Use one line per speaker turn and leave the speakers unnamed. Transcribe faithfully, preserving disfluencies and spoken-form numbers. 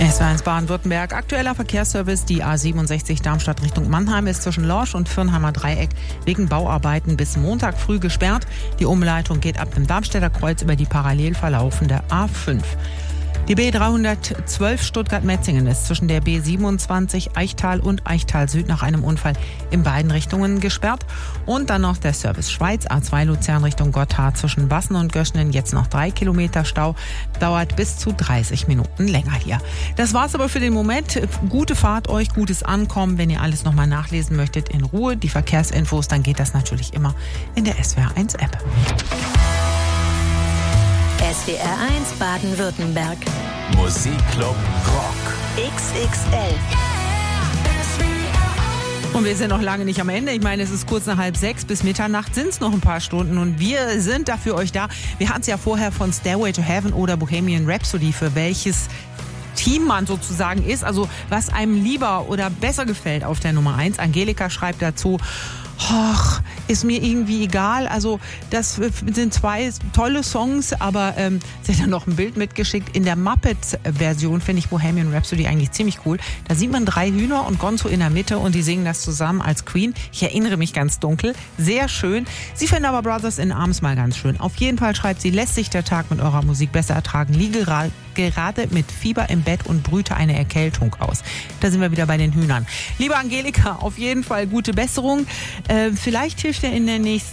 S W R eins Baden-Württemberg. Aktueller Verkehrsservice. Die A siebenundsechzig Darmstadt Richtung Mannheim ist zwischen Lorsch und Fürnheimer Dreieck wegen Bauarbeiten bis Montag früh gesperrt. Die Umleitung geht ab dem Darmstädter Kreuz über die parallel verlaufende A fünf. Die B dreihundertzwölf Stuttgart-Metzingen ist zwischen der B siebenundzwanzig Eichtal und Eichtal Süd nach einem Unfall in beiden Richtungen gesperrt. Und dann noch der Service Schweiz, A zwei Luzern Richtung Gotthard zwischen Bassen und Göschnen. Jetzt noch drei Kilometer Stau, dauert bis zu dreißig Minuten länger hier. Das war's aber für den Moment. Gute Fahrt euch, gutes Ankommen. Wenn ihr alles nochmal nachlesen möchtet, in Ruhe die Verkehrsinfos, dann geht das natürlich immer in der S W R eins App.
S W R eins Baden-Württemberg.
Musikclub Rock.
X X L.
Und wir sind noch lange nicht am Ende. Ich meine, es ist kurz nach halb sechs, bis Mitternacht sind es noch ein paar Stunden und wir sind da für euch da. Wir hatten es ja vorher von Stairway to Heaven oder Bohemian Rhapsody, für welches Team man sozusagen ist, also was einem lieber oder besser gefällt auf der Nummer eins. Angelika schreibt dazu: Och, ist mir irgendwie egal. Also das sind zwei tolle Songs, aber ähm, sie hat dann noch ein Bild mitgeschickt. In der Muppets-Version finde ich Bohemian Rhapsody eigentlich ziemlich cool. Da sieht man drei Hühner und Gonzo in der Mitte und die singen das zusammen als Queen. Ich erinnere mich ganz dunkel. Sehr schön. Sie finden aber Brothers in Arms mal ganz schön. Auf jeden Fall schreibt sie: Lässt sich der Tag mit eurer Musik besser ertragen. Liege gerade mit Fieber im Bett und brüte eine Erkältung aus. Da sind wir wieder bei den Hühnern. Liebe Angelika, auf jeden Fall gute Besserung. Äh, vielleicht hilft er in der nächsten